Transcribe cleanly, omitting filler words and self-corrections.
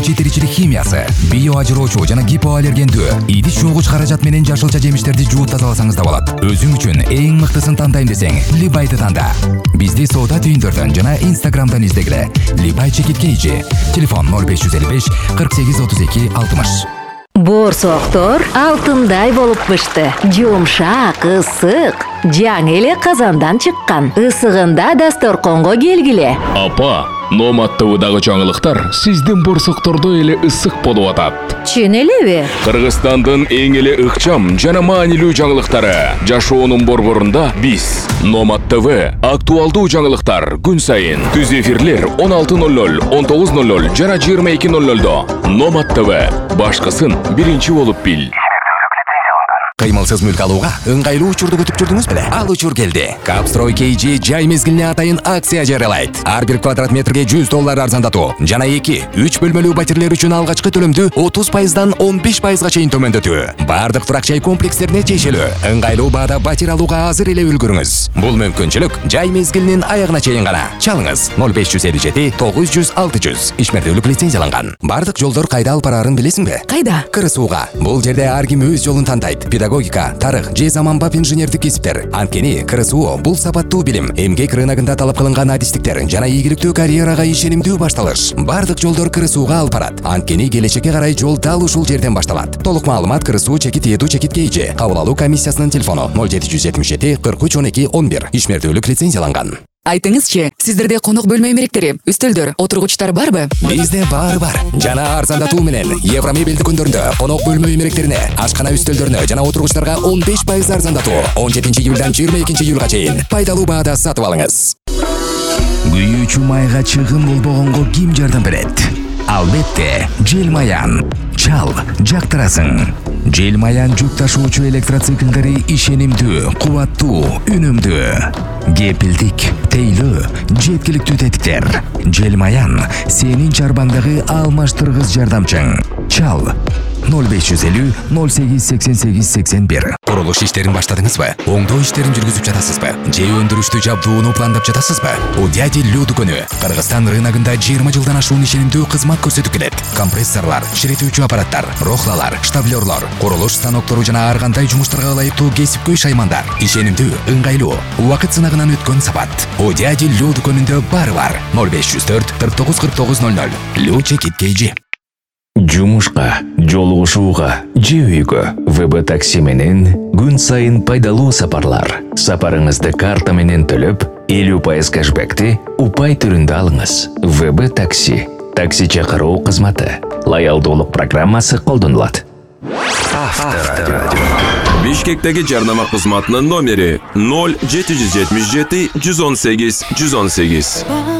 четиричилик химиясы, био ажыроочу жана гипоаллергендүү, идиш жуугуч каражат менен жашылча жемиштерди жууп тазаласаңыз да болот. Өзүң үчүн эң мыктысын тандайм десең, Либайды танда. Бизди соода түйүндөрдөн жана Инстаграмдан издегиле. Либай чекит кейжи. Телефон 0555 48 32 60. Борсоктор алтындай болуп пышты. Жумшак, ысык. Жаңы эле казандан чыккан. Ысыгында дасторконго келгиле. Апа, Номад ТВдагы жаңылыктар сиздин борсоктордо эле ысык болуп атат. Чын элеби? Кыргызстандын эң эле ыкчам жана маанилүү жаңылыктары. Жашоонун борборунда биз. Номад ТВ актуалдуу жаңылыктар күн сайын. Түз эфирлер 16:00, 19:00 жана 22:00. Номад ТВ. Башкасын биринчи болуп бил. Кыймылсыз мүлк алууга ыңгайлуу учурду күтүп жүрдүңүз беле? Ал учур келди. Капстрой KG жай мезгилине атайын акция жарыялайт. Ар бир квадрат метрге $100 арзандатуу. Жана 2-3 бөлмөлүү батирлер үчүн алгачкы төлөмдү 30%дан 15%га чейин төмөндөтүү. Бардык турак-жай комплекстерине тиешелүү. Ыңгайлуу баада батир алууга азыр эле үлгүрүңүз. Бул мүмкүнчүлүк жай мезгилинин аягына чейин гана. Чалыңыз 0557 900 600. Ишмердүүлүк лицензияланган. Бардык жолдор кайда алып бараарын билесиңби? Кайда? КРСУга. Бул жерде ар ким өз жолун тандайт. Педагогика, тарых же заманбап инженердик кесиптер. Анткени КРСУ бул сапаттуу билим, эмгек рыногунда талап кылынган адистиктер жана ийгиликтүү карьерага ишенимдүү башталыш. Бардык жолдор КРСУга алып барат. Анткени келечекке карай жол дал ушул жерден башталат. Толук маалымат КРСУ чекит эду чекит кейжи. Кабыл алуу комиссиясынын телефону 0777 43 12 11. Ишмердүүлүк лицензияланган. Айтыңызчы, сиздерде конок бөлмө эмеректери, үстөлдөр, отургучтар барбы? Бизде баары бар. Жана арзандатуу менен Евромебель дүкөндөрүндө конок бөлмө эмеректерине, ашкана үстөлдөрүнө жана отургучтарга 15% арзандатуу. 17 июлдан 22 июлга чейин пайдалуу баада сатып алыңыз. Күйүүчү майга чыгым болбогонго ким жардам берет? Албетте, Желмаян. Чал, жактырасың. Желмаян жүк ташуучу электроциклдери ишенимдүү, кубаттуу, үнөмдүү. Кепилдик, тейлөө, жеткиликтүү тетиктер. Желмаян сенин чарбаңдагы алмаштыргыс жардамчың. Чал 0550 08 88 81. Курулуш иштерин баштадыңызбы? Оңдоо иштерин жүргүзүп жатасызбы? Же өндүрүштү жабдууну пландап жатасызбы? Удяти Лю дүкөнү Кыргызстан рыногунда 20 жылдан ашуун ишенимдүү кызмат көрсөтүп келет. Компрессорлор, ширетүүчү аппараттар, рохлалар, штаблерлор, курулуш станоктору жана ар кандай жумуштарга ылайыктуу кесипкөй шаймандар. Ишенимдүү, ыңгайлуу, убакыт сынагынан өткөн сапат. Удяти Лю дүкөнүндө баары бар. 0504 49 49 00. Лю чекит кейжи. Жумушка, жолугушууга, же үйгө ВБ такси менен күн сайын пайдалуу сапарлар. Сапарыңызды карта менен төлөп, 50% кэшбэкти упай түрүндө алыңыз. ВБ такси. Такси чакыруу кызматы. Лоялдуулук программасы колдонулат. Авторадио. Бишкектеги жарнама кызматынын номери 0777 118 118.